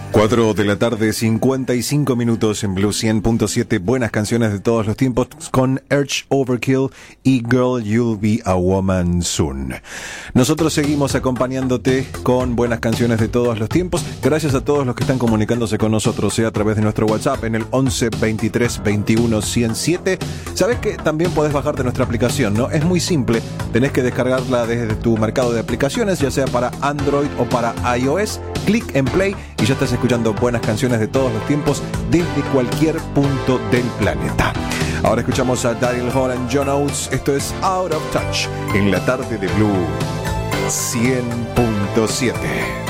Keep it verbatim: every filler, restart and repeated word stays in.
cuatro de la tarde, cincuenta y cinco minutos en Blue cien punto siete. Buenas canciones de todos los tiempos con Urge Overkill y Girl You'll Be a Woman Soon. Nosotros seguimos acompañándote con buenas canciones de todos los tiempos. Gracias a todos los que están comunicándose con nosotros, sea a través de nuestro WhatsApp en el once veintitrés veintiuno ciento siete. Sabes que también podés bajarte nuestra aplicación, ¿no? Es muy simple. Tenés que descargarla desde tu mercado de aplicaciones, ya sea para Android o para iOS. Clic en Play y ya estás escuchando buenas canciones de todos los tiempos desde cualquier punto del planeta. Ahora escuchamos a Daryl Hall y John Oates. Esto es Out of Touch en la tarde de Blue cien punto siete.